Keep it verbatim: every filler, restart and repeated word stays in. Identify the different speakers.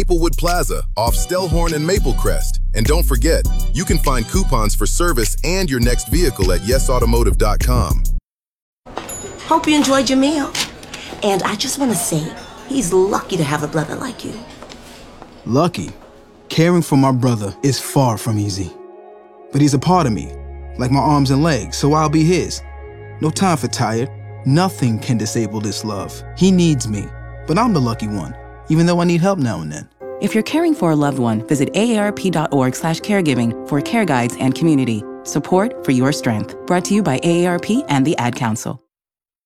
Speaker 1: Maplewood Plaza off Stellhorn and Maplecrest. And don't forget, you can find coupons for service and your next vehicle at yes automotive dot com.
Speaker 2: Hope you enjoyed your meal. And I just want to say, he's lucky to have a brother like you.
Speaker 3: Lucky? Caring for my brother is far from easy. But he's a part of me, like my arms and legs, so I'll be his. No time for tired. Nothing can disable this love. He needs me, but I'm the lucky one, even though I need help now and then.
Speaker 4: If you're caring for a loved one, visit A A R P dot org slash caregiving for care guides and community. Support for your strength. Brought to you by A A R P and the Ad Council.